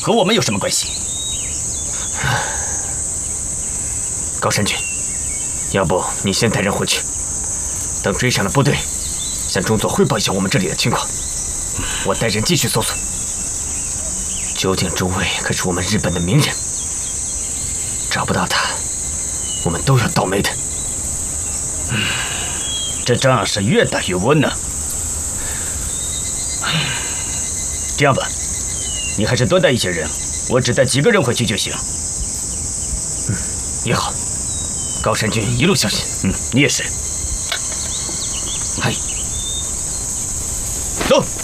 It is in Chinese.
和我们有什么关系？ 高山君，要不你先带人回去，等追上了部队，向中佐汇报一下我们这里的情况。我带人继续搜索。究竟中尉可是我们日本的名人，找不到他，我们都要倒霉的。 这仗是越打越温呢。这样吧，你还是多带一些人，我只带几个人回去就行。 也好，高山君一路小心。 你也是。 嗨， 走。